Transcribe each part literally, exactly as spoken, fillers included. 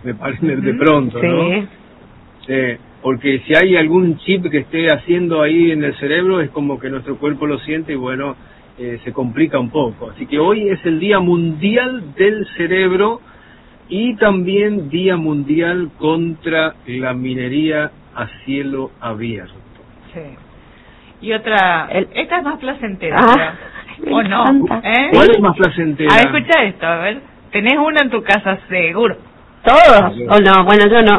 me parece de pronto, sí. ¿no? Eh, porque si hay algún chip que esté haciendo ahí en el cerebro, es como que nuestro cuerpo lo siente y bueno, eh, se complica un poco. Así que hoy es el Día Mundial del Cerebro y también Día Mundial contra la minería a cielo abierto. Sí. Y otra, el, esta es más placentera, Ah, ¿o no? ¿Eh? ¿Cuál es más placentera? A ver, escucha esto, a ver. Tenés una en tu casa, seguro. ¿Todos? ¿O no? Bueno, yo no.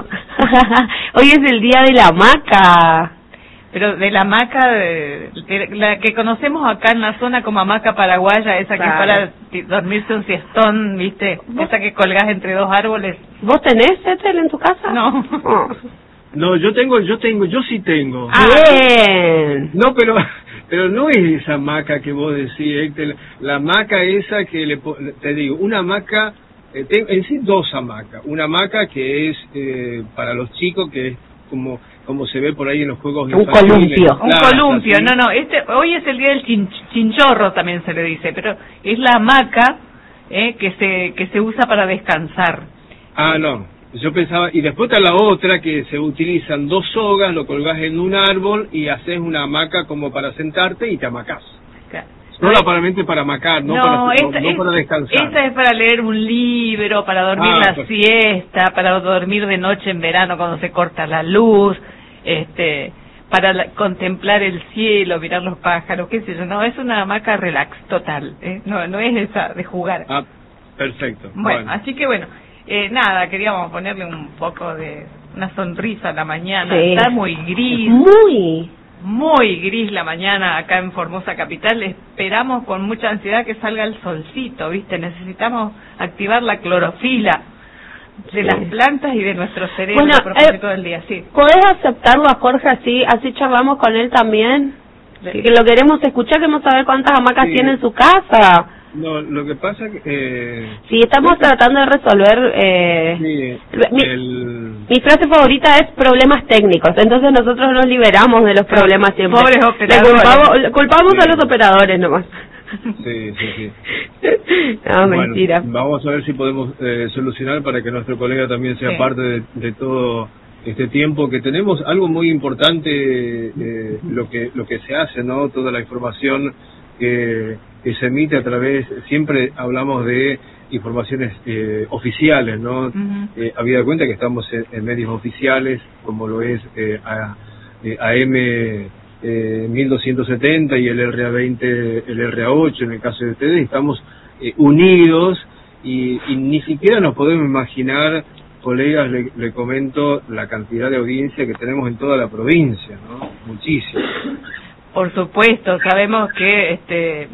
Hoy es el día de la hamaca. Pero de la hamaca, de, de la que conocemos acá en la zona como hamaca paraguaya, esa Claro. que es para dormirse un siestón, ¿viste? Esa que colgás entre dos árboles. ¿Vos tenés, Ethel, en tu casa? No. Oh. No, yo tengo, yo tengo, yo sí tengo. Ah. Bien. No, pero pero no es esa hamaca que vos decís, Héctor. La hamaca esa que le te digo, una hamaca, eh, tengo, en sí dos hamacas. Una hamaca que es eh, para los chicos, que es como como se ve por ahí en los juegos un infantiles. columpio. Un Claro, columpio, así. no, no, este hoy es el día del chin, chinchorro también se le dice, pero es la hamaca eh, que se que se usa para descansar. Ah, no. Yo pensaba, y después está la otra que se utilizan dos sogas, lo colgás en un árbol y haces una hamaca como para sentarte y te amacás. Claro. No solamente para amacar, no, No, para, esta, no, no para es, descansar. esta es para leer un libro, para dormir Ah, la pues. siesta, para dormir de noche en verano cuando se corta la luz, este, para la, contemplar el cielo, mirar los pájaros, qué sé yo. No, es una hamaca relax total, ¿eh? no, no es esa de jugar. Ah, perfecto. Bueno, Bueno. así que bueno, eh, nada, queríamos ponerle un poco de una sonrisa a la mañana. Sí. Está muy gris, Muy. muy gris la mañana acá en Formosa Capital. Esperamos con mucha ansiedad que salga el solcito, ¿viste? Necesitamos activar la clorofila de Sí. las plantas y de nuestro cerebro Bueno, a propósito eh, del día, sí. ¿Podés aceptarlo a Jorge así? Así charlamos con él también. Sí. Que lo queremos escuchar, queremos saber cuántas hamacas Sí. tiene en su casa. No, lo que pasa que... Eh, Sí, estamos tratando de resolver... Eh, sí, mi, el... mi frase favorita es problemas técnicos, entonces nosotros nos liberamos de los problemas siempre. Pobres Le operadores. culpamos, le culpamos Sí. a los operadores nomás. Sí, sí, sí. No, Bueno, mentira. vamos a ver si podemos eh, solucionar para que nuestro colega también sea Sí. parte de, de todo este tiempo que tenemos. Algo muy importante, eh, lo que lo que se hace, ¿no? Toda la información que, que se emite a través, siempre hablamos de informaciones eh, oficiales, ¿no? Ujú. Eh, habida cuenta que estamos en, en medios oficiales, como lo es eh, a, eh, A M eh, mil doscientos setenta y el R A veinte, el R A ocho en el caso de ustedes, estamos eh, unidos y, y ni siquiera nos podemos imaginar, colegas, le, le comento la cantidad de audiencia que tenemos en toda la provincia, ¿no? Muchísimo. Por supuesto, sabemos que este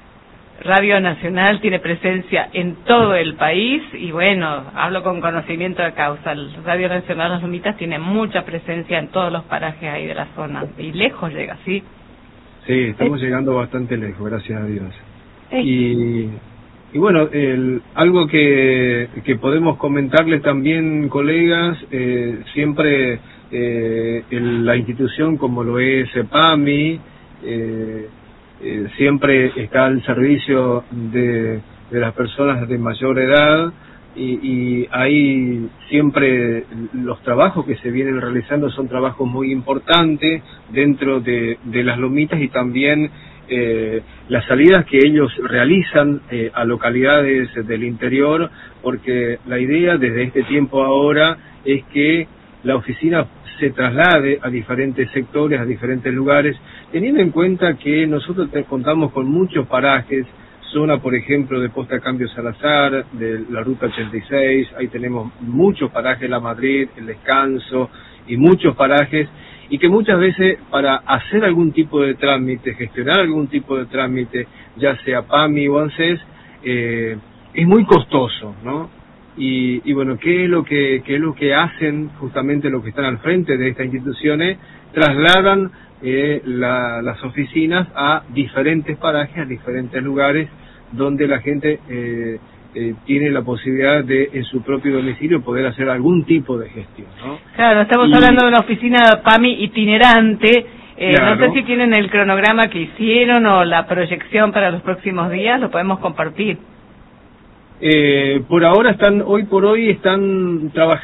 Radio Nacional tiene presencia en todo el país y bueno, hablo con conocimiento de causa. El Radio Nacional Las Lomitas tiene mucha presencia en todos los parajes ahí de la zona y lejos llega, ¿sí? Sí, estamos llegando bastante lejos, gracias a Dios. Eh, Y, y bueno, el, algo que, que podemos comentarles también, colegas, eh, siempre eh, el, la institución como lo es PAMI, eh, eh, siempre está al servicio de, de las personas de mayor edad y, y hay siempre los trabajos que se vienen realizando son trabajos muy importantes dentro de, de las lomitas y también eh, las salidas que ellos realizan eh, a localidades del interior, porque la idea desde este tiempo ahora es que la oficina se traslade a diferentes sectores, a diferentes lugares, teniendo en cuenta que nosotros te contamos con muchos parajes, zona por ejemplo de Posta Cambio Salazar, de la Ruta ochenta y seis, ahí tenemos muchos parajes, La Madrid, El Descanso y muchos parajes, y que muchas veces para hacer algún tipo de trámite, gestionar algún tipo de trámite, ya sea PAMI o ANSES, eh, es muy costoso, ¿no? Y, y bueno, ¿qué es lo que qué es lo que hacen justamente los que están al frente de estas instituciones? Trasladan eh, la, las oficinas a diferentes parajes, a diferentes lugares donde la gente eh, eh, tiene la posibilidad de en su propio domicilio poder hacer algún tipo de gestión, ¿no? Claro, estamos Y- hablando de una oficina PAMI itinerante. Eh, Claro. No sé si tienen el cronograma que hicieron o la proyección para los próximos días, lo podemos compartir. Eh, por ahora están, hoy por hoy están trabajando